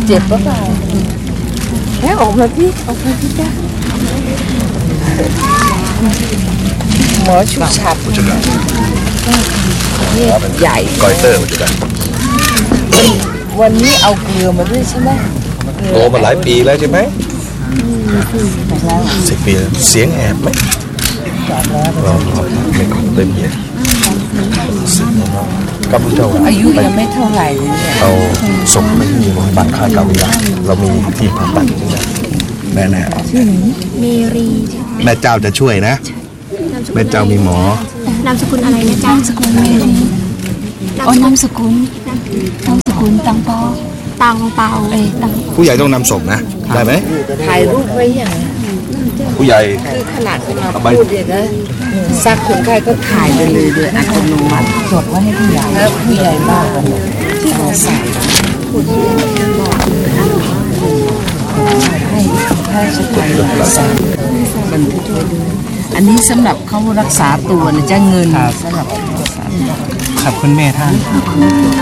เจ็บปะเปล่าแค่ออกมาที่จ้าหมอชุบฉับใหญ่กอยเตอร์จุดวันนี้เอาเกลือมาด้วยใช่ไหมโตมาหลายปีแล้วใช่ไหม10 ปีเสียงแอบไหมเราไม่คงเต็มเยอะกับผู้เจ้าอายุยังไม่เท่าไหร่เลยเนี่ยเอาส่งไปที่โรงพยาบาลค่าเก่าอย่างเรามีที่ผ่าตัดแน่เมรีแม่เจ้าจะช่วยนะแม่เจ้ามีหมอนามสกุลอะไรนะจ๊ะนามสกุลเมรีนามสกุลตังเปาผู้ใหญ่ต้องนำศพนะได้ไหมถ่ายรูปไว้อย่างผู้ใหญ่คือขนาดเราพูดเนี่ยนะซักคนไข้ก็ถ่ายไปเลยโดยอัตโนมัติจดไว้ให้ผู้ใหญ่แล้วผู้ใหญ่มากที่เราใส่ให้แพทย์สถานบันทึกไว้ด้วยอันนี้สำหรับเขารักษาตัวนะจะเงินสำหรับขอบคุณแม่ท่าน